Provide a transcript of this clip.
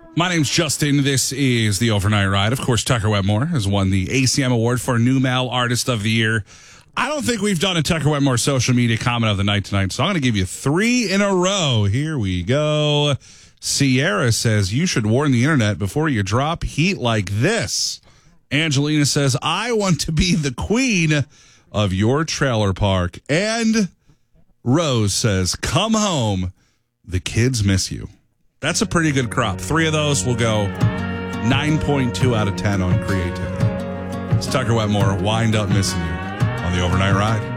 My name's Justin. This is the Overnight Ride. Of course, Tucker Wetmore has won the ACM Award for New Male Artist of the Year. I don't think we've done a Tucker Wetmore social media comment of the night tonight, so I'm going to give you 3 in a row. Here we go. Sierra says, you should warn the internet before you drop heat like this. Angelina says, I want to be the queen of your trailer park. And Rose says, come home. The kids miss you. That's a pretty good crop. 3 of those will go 9.2 out of 10 on creativity. It's Tucker Wetmore, Wind Up Missing You on the Overnight Ride.